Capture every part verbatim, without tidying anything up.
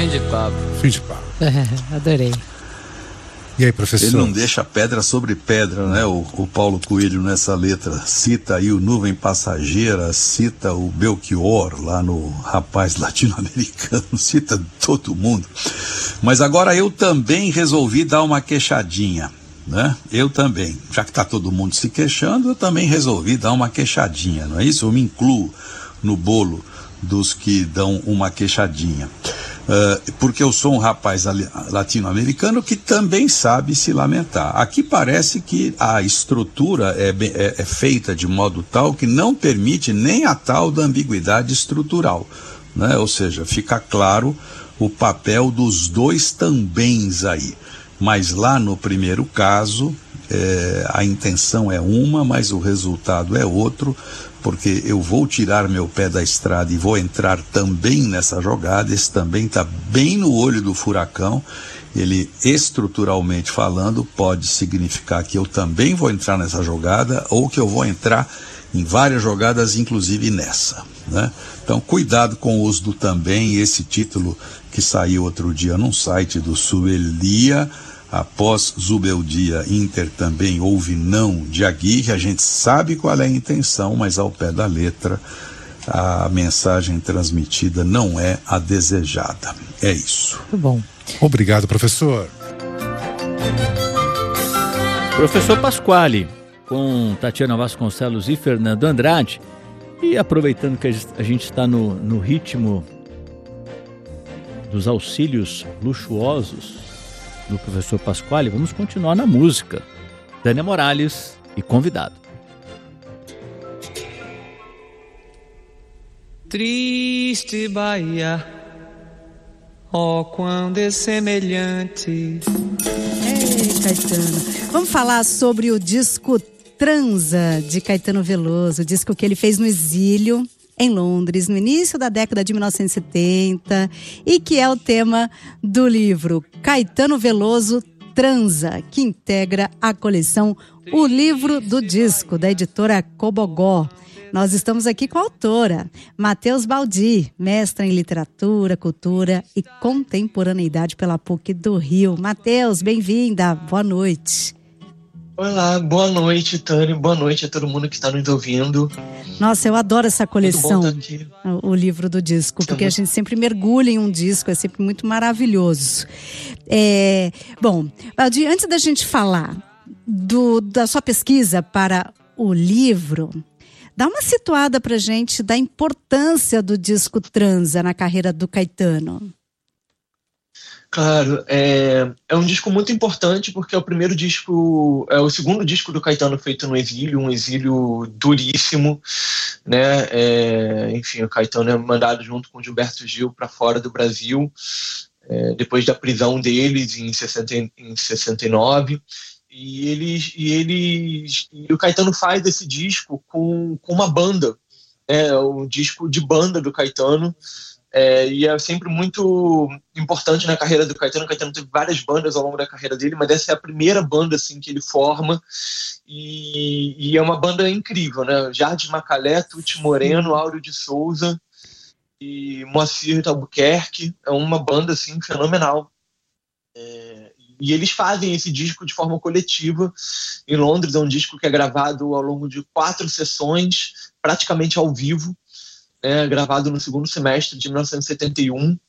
Fim de papo. Fim de papo. Adorei. E aí, professor? Ele não deixa pedra sobre pedra, né? O, o Paulo Coelho nessa letra cita aí o Nuvem Passageira, cita o Belchior lá no Rapaz Latino-Americano, cita todo mundo. Mas agora eu também resolvi dar uma queixadinha, né? Eu também, já que está todo mundo se queixando, eu também resolvi dar uma queixadinha, não é isso? Eu me incluo no bolo dos que dão uma queixadinha. Uh, porque eu sou um rapaz latino-americano que também sabe se lamentar. Aqui parece que a estrutura é, é, é feita de modo tal que não permite nem a tal da ambiguidade estrutural, né? Ou seja, fica claro o papel dos dois tambéms aí. Mas lá no primeiro caso, é, a intenção é uma, mas o resultado é outro, porque eu vou tirar meu pé da estrada e vou entrar também nessa jogada. Esse também está bem no olho do furacão. Ele, estruturalmente falando, pode significar que eu também vou entrar nessa jogada ou que eu vou entrar em várias jogadas, inclusive nessa, né? Então, cuidado com o uso do também. Esse título que saiu outro dia num site do Suelia, após Zubeldia Inter também houve não de Aguirre. A gente sabe qual é a intenção, mas ao pé da letra a mensagem transmitida não é a desejada. É isso. Muito bom. Obrigado, professor. Professor Pasquale, com Tatiana Vasconcelos e Fernando Andrade. E aproveitando que a gente está no, no ritmo dos auxílios luxuosos do professor Pasquale, vamos continuar na música. Tânia Morales e convidado. Triste Bahia, oh, quando é semelhante. Ei, Caetano. Vamos falar sobre o disco Transa, de Caetano Veloso, o disco que ele fez no exílio, em Londres, no início da década de mil novecentos e setenta, e que é o tema do livro Caetano Veloso Transa, que integra a coleção O Livro do Disco, da editora Cobogó. Nós estamos aqui com a autora, Matheus Baldi, mestra em literatura, cultura e contemporaneidade pela P U C do Rio. Matheus, bem-vinda, boa noite. Olá, boa noite, Tânia, boa noite a todo mundo que está nos ouvindo. Nossa, eu adoro essa coleção, o, o livro do disco, porque a gente sempre mergulha em um disco, é sempre muito maravilhoso. É, bom, Baldi, antes da gente falar do, da sua pesquisa para o livro, dá uma situada pra gente da importância do disco Transa na carreira do Caetano. Claro, é, é um disco muito importante porque é o primeiro disco, é o segundo disco do Caetano feito no exílio, um exílio duríssimo, né? É, enfim, o Caetano é mandado junto com o Gilberto Gil para fora do Brasil, é, depois da prisão deles em, sessenta, em sessenta e nove. E, eles, e, eles, e o Caetano faz esse disco com, com uma banda, é um disco de banda do Caetano. É, e é sempre muito importante na carreira do Caetano. O Caetano teve várias bandas ao longo da carreira dele, mas essa é a primeira banda assim, que ele forma, e, e é uma banda incrível, né? Jardim Macalé, Tuti Moreno, Áureo de Souza e Moacir Albuquerque. É uma banda assim, fenomenal. É, e eles fazem esse disco de forma coletiva em Londres. É um disco que é gravado ao longo de quatro sessões, praticamente ao vivo. É, gravado no segundo semestre de mil novecentos e setenta e um,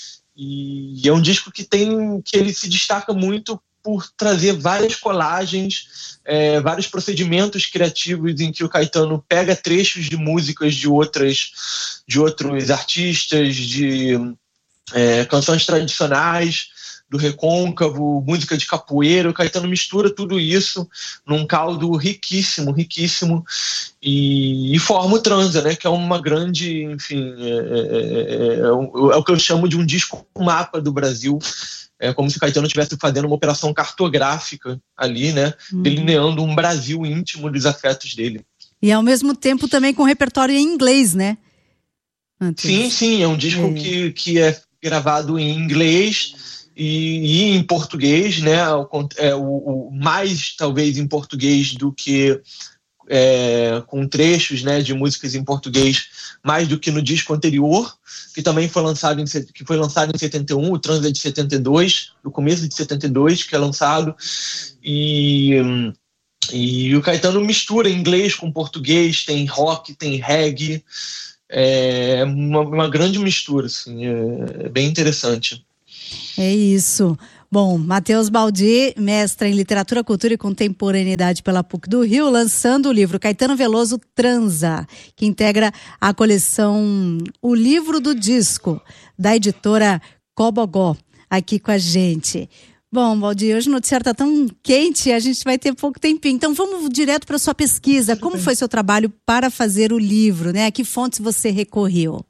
e é um disco que tem que ele se destaca muito por trazer várias colagens, é, vários procedimentos criativos em que o Caetano pega trechos de músicas de outras de outros artistas, de é, canções tradicionais do recôncavo, música de capoeira. O Caetano mistura tudo isso num caldo riquíssimo, riquíssimo, e, e forma o Transa, né, que é uma grande, enfim, é, é, é, é, o que eu chamo de um disco mapa do Brasil. É como se o Caetano estivesse fazendo uma operação cartográfica ali, né, hum. delineando um Brasil íntimo dos afetos dele. E ao mesmo tempo também com repertório em inglês, né? Antes. Sim, sim, é um disco é. Que, que é gravado em inglês e, e em português, né? O, é, o, o mais talvez em português do que é, com trechos, né, de músicas em português, mais do que no disco anterior, que também foi lançado em, que foi lançado em setenta e um, o Transa de setenta e dois, no começo de setenta e dois, que é lançado, e, e o Caetano mistura inglês com português, tem rock, tem reggae, é uma, uma grande mistura, assim, é, é bem interessante. É isso. Bom, Matheus Baldi, mestre em Literatura, Cultura e Contemporaneidade pela P U C do Rio, lançando o livro Caetano Veloso Transa, que integra a coleção O Livro do Disco, da editora Cobogó, aqui com a gente. Bom, Baldi, hoje o noticiário está tão quente, a gente vai ter pouco tempinho. Então vamos direto para a sua pesquisa. Como foi seu trabalho para fazer o livro, né? A que fontes você recorreu?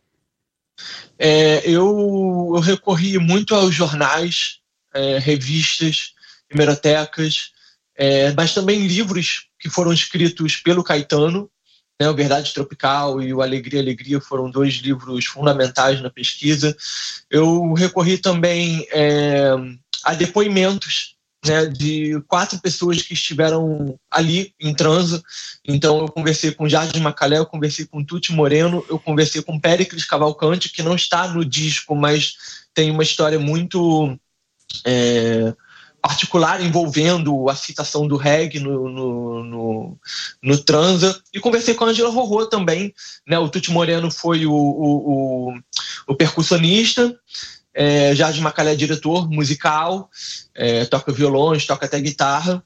É, eu, eu recorri muito aos jornais, é, revistas, hemerotecas, é, mas também livros que foram escritos pelo Caetano, né, o Verdade Tropical e o Alegria, Alegria foram dois livros fundamentais na pesquisa. Eu recorri também é, a depoimentos, né, de quatro pessoas que estiveram ali em Transa. Então eu conversei com Jardim Macalé, eu conversei com Tuti Moreno, eu conversei com Péricles Cavalcante, que não está no disco, mas tem uma história muito é, particular envolvendo a citação do reggae no, no, no, no Transa, e conversei com a Ângela Rorô também, né? O Tuti Moreno foi o, o, o, o percussionista, É, Jardim Macalé é diretor musical, é, toca violões, toca até guitarra,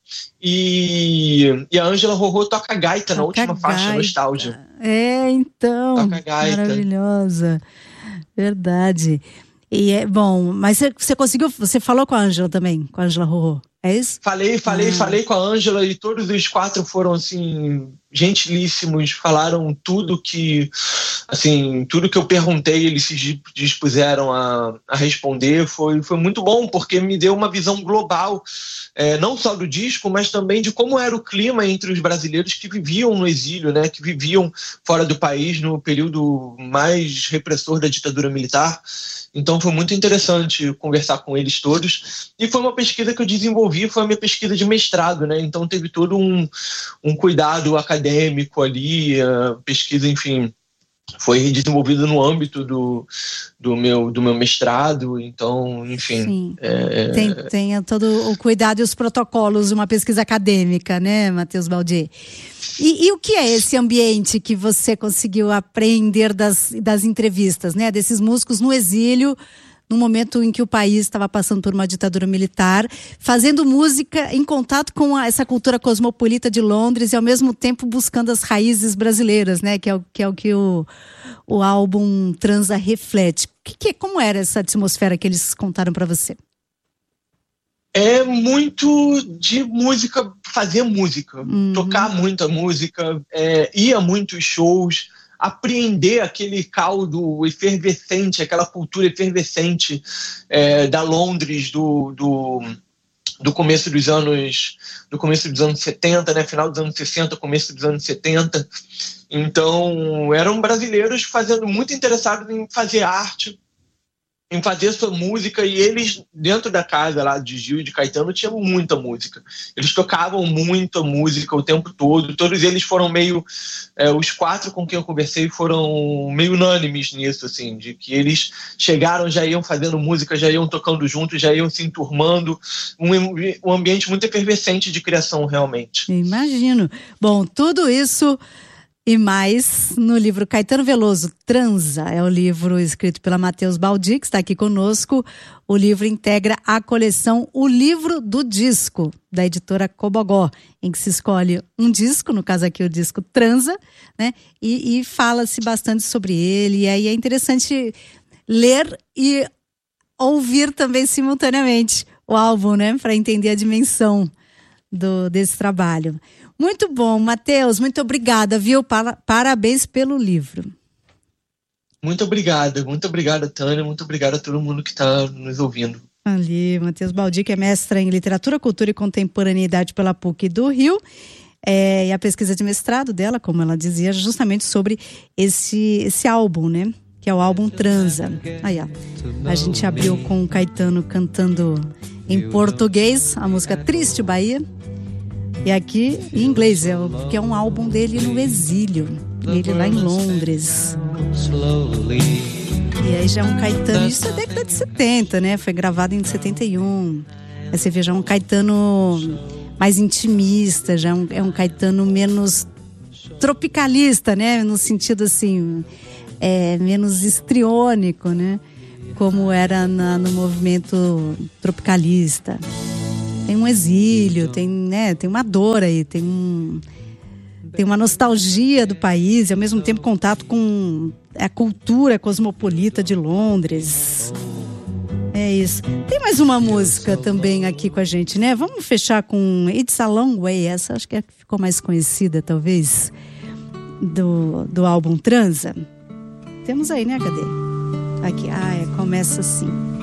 e, e a Ângela Rorô toca gaita toca na última gaita. faixa, Nostalgia. É, então, toca gaita. Maravilhosa, verdade. E é bom, mas você, você conseguiu, você falou com a Ângela também, com a Ângela Rorô, é isso? Falei, falei, ah. falei com a Ângela, e todos os quatro foram, assim, gentilíssimos, falaram tudo que, assim, tudo que eu perguntei, eles se dispuseram a, a responder. Foi, foi muito bom, porque me deu uma visão global, é, não só do disco, mas também de como era o clima entre os brasileiros que viviam no exílio, né, que viviam fora do país no período mais repressor da ditadura militar. Então foi muito interessante conversar com eles todos, e foi uma pesquisa que eu desenvolvi, foi a minha pesquisa de mestrado, né? Então teve todo um, um cuidado acadêmico ali, a pesquisa, enfim, foi desenvolvida no âmbito do, do, meu, do meu mestrado. Então, enfim. Sim. É... Tem, tem todo o cuidado e os protocolos de uma pesquisa acadêmica, né, Matheus Baldi? E, e o que é esse ambiente que você conseguiu aprender das, das entrevistas, né? Desses músicos no exílio, no momento em que o país estava passando por uma ditadura militar, fazendo música em contato com a, essa cultura cosmopolita de Londres e ao mesmo tempo buscando as raízes brasileiras, né? Que é o que, é o, que o, o álbum Transa reflete. Que, que, como era essa atmosfera que eles contaram para você? É muito de música, fazer música, uhum. tocar muita música, é, ir a muitos shows, apreender aquele caldo efervescente, aquela cultura efervescente é, da Londres do, do, do começo dos anos do começo dos anos setenta, né, final dos anos sessenta, começo dos anos setenta. Então eram brasileiros fazendo, muito interessados em fazer arte, em fazer sua música, e eles, dentro da casa lá de Gil e de Caetano, tinham muita música. Eles tocavam muita música o tempo todo, todos eles foram meio, é, os quatro com quem eu conversei foram meio unânimes nisso, assim, de que eles chegaram, já iam fazendo música, já iam tocando juntos, já iam se enturmando, um, um ambiente muito efervescente de criação, realmente. Imagino. Bom, tudo isso e mais no livro Caetano Veloso Transa, é o livro escrito pela Matheus Baldi, que está aqui conosco. O livro integra a coleção O Livro do Disco, da editora Cobogó, em que se escolhe um disco, no caso aqui o disco Transa, né? E, e fala-se bastante sobre ele, e aí é interessante ler e ouvir também simultaneamente o álbum, né? Para entender a dimensão do, desse trabalho. Muito bom, Matheus, muito obrigada, viu? Parabéns pelo livro. Muito obrigada, muito obrigada, Tânia, muito obrigada a todo mundo que está nos ouvindo. Ali, Matheus Baldi, que é mestra em Literatura, Cultura e Contemporaneidade pela P U C do Rio. É, e a pesquisa de mestrado dela, como ela dizia, justamente sobre esse, esse álbum, né? Que é o álbum Transa. Aí, ó. A gente abriu com o Caetano cantando em português a música Triste Bahia. E aqui em inglês, é, porque é um álbum dele no exílio. Ele lá em Londres. E aí já é um Caetano, isso é década de setenta, né? Foi gravado em setenta e um. Aí você vê já um Caetano mais intimista, já é um, é um Caetano menos tropicalista, né? No sentido assim, é, menos histriônico, né? Como era na, no movimento tropicalista. Tem um exílio, tem, né, tem uma dor aí, tem um... Tem uma nostalgia do país e ao mesmo tempo contato com a cultura cosmopolita de Londres. É isso. Tem mais uma música também aqui com a gente, né? Vamos fechar com It's a Long Way. Essa acho que é que ficou mais conhecida, talvez, do, do álbum Transa. Temos aí, né, cadê? Aqui, ah, é, começa assim.